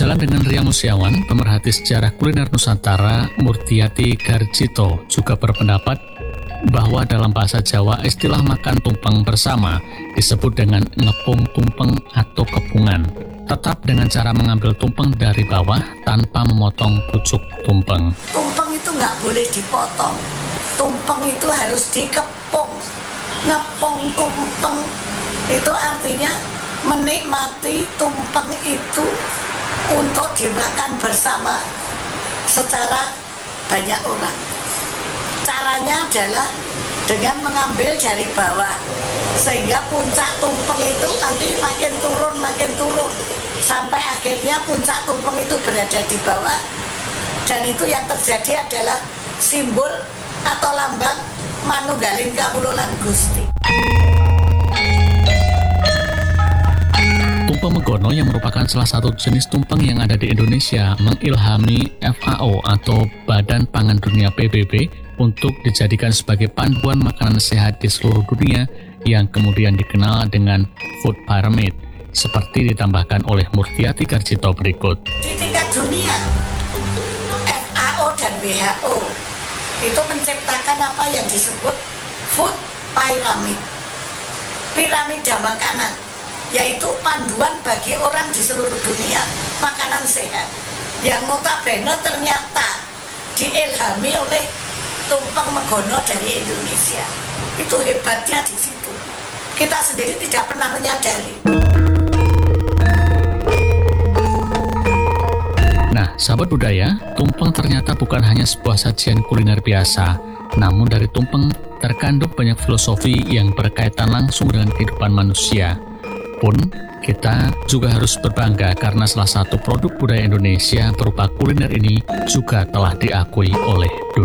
Sejalan dengan Ria Musyawan, pemerhati sejarah kuliner Nusantara Murtiati Garjito juga berpendapat bahwa dalam bahasa Jawa istilah makan tumpeng bersama disebut dengan ngepung tumpeng atau kepungan, tetap dengan cara mengambil tumpeng dari bawah tanpa memotong pucuk tumpeng. Tumpeng itu nggak boleh dipotong, tumpeng itu harus dikepung. Ngepung tumpeng itu artinya menikmati tumpeng itu untuk dimakan bersama secara banyak orang. Caranya adalah dengan mengambil dari bawah, sehingga puncak tumpeng itu nanti makin turun sampai akhirnya puncak tumpeng itu berada di bawah, dan itu yang terjadi adalah simbol atau lambang manunggaling kawula Gusti. Tumpeng Megono yang merupakan salah satu jenis tumpeng yang ada di Indonesia mengilhami FAO atau Badan Pangan Dunia PBB untuk dijadikan sebagai panduan makanan sehat di seluruh dunia yang kemudian dikenal dengan food pyramid, seperti ditambahkan oleh Murtiati Garjito berikut. Di tingkat dunia, FAO dan WHO itu menciptakan apa yang disebut food pyramid, piramida makanan, yaitu panduan bagi orang di seluruh dunia makanan sehat, yang notabene ternyata diilhami oleh tumpeng Megono dari Indonesia. Itu hebatnya di situ. Kita sendiri tidak pernah menyadari. Nah, sahabat budaya, tumpeng ternyata bukan hanya sebuah sajian kuliner biasa, namun dari tumpeng terkandung banyak filosofi yang berkaitan langsung dengan kehidupan manusia. Pun, kita juga harus berbangga karena salah satu produk budaya Indonesia berupa kuliner ini juga telah diakui oleh dunia.